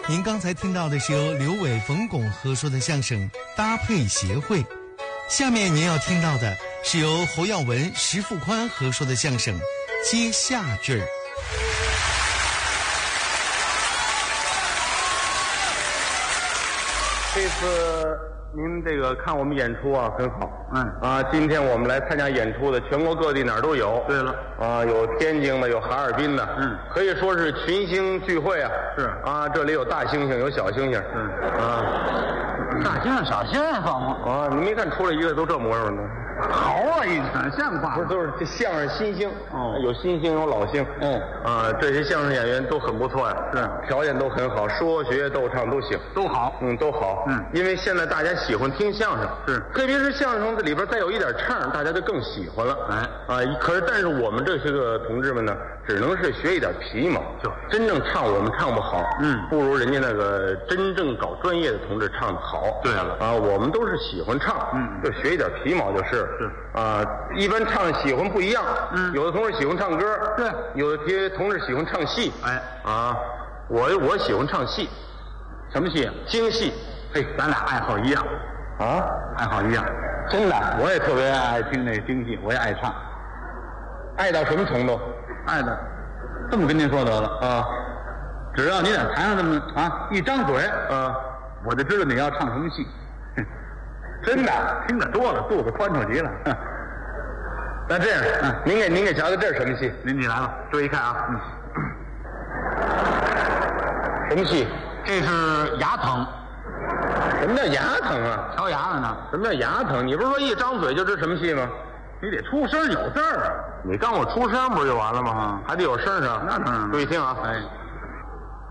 您刚才听到的是由刘伟、冯巩合说的相声《搭配协会》，下面您要听到的是由侯耀文、石富宽合说的相声《接下句儿》。 这次您这个看我们演出啊，很好。今天我们来参加演出的，全国各地哪儿都有。 对了， 有天津的，有哈尔滨的，可以说是群星聚会啊。 是这里有大猩猩，有小猩猩。 大猩猩、小猩猩放吗？ 你没看出来一个都这模样呢？ 猴啊，一场像话不是，都是这相声新星。有新星，有老星。这些相声演员都很不错呀。 是， 条件都很好，说学逗唱都行， 都好。 都好。因为现在大家喜欢听相声， 是， 特别是相声这里边再有一点唱，大家就更喜欢了。但是我们这些个同志们呢，只能是学一点皮毛， 就真正唱我们唱不好，不如人家那个真正搞专业的同志唱的好。 对了， 我们都是喜欢唱，就学一点皮毛就是。一般唱喜欢不一样，有的同志喜欢唱歌， 对， 有的些同志喜欢唱戏。我喜欢唱戏。 什么戏啊？ 京戏。 嘿，咱俩爱好一样爱好一样。 真的， 我也特别爱听那京戏，我也爱唱。 爱到什么程度？ 爱的，这么跟您说得了只要你在台上这么一张嘴我就知道你要唱什么戏。 真的， 听得多了，肚子宽敞极了。 那这样，您给瞧瞧这是什么戏？ 你来吧，注意看啊。 什么戏？ 这是牙疼。 什么叫牙疼啊？ 挑牙的呢。 什么叫牙疼？你不是说一张嘴就知什么戏吗？ 你得出声有字儿啊。 你告诉我出声不是就完了吗？还得有声上。 那当然了。 注意听啊。